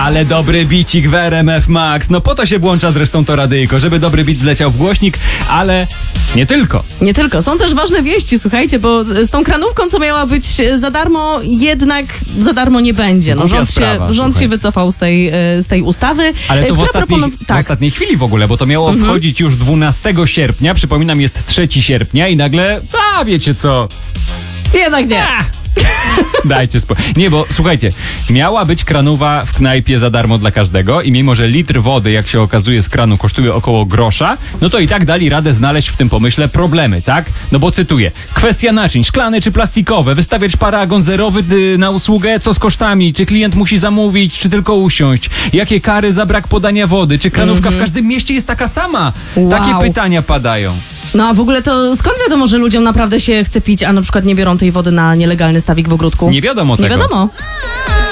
Ale dobry bicik w RMF Max. No po to się włącza zresztą to radyjko, żeby dobry bit wleciał w głośnik, ale nie tylko. Nie tylko. Są też ważne wieści, słuchajcie, bo z tą kranówką, co miała być za darmo, jednak za darmo nie będzie. No, rząd się wycofał z tej ustawy. Ale to w ostatniej chwili w ogóle, bo to miało wchodzić już 12 sierpnia. Przypominam, jest 3 sierpnia i nagle, wiecie co? Jednak nie. Dajcie spokój. Nie, bo słuchajcie, miała być kranowa w knajpie za darmo dla każdego i mimo, że litr wody, jak się okazuje, z kranu kosztuje około grosza, no to i tak dali radę znaleźć w tym pomyśle problemy, tak? No bo cytuję, kwestia naczyń, szklane czy plastikowe, wystawiać paragon zerowy na usługę, co z kosztami, czy klient musi zamówić, czy tylko usiąść, jakie kary za brak podania wody, czy kranówka w każdym mieście jest taka sama? Wow. Takie pytania padają. No a w ogóle to skąd wiadomo, że ludziom naprawdę się chce pić, a na przykład nie biorą tej wody na nielegalny stawik w ogródku? Nie wiadomo tego. Nie wiadomo.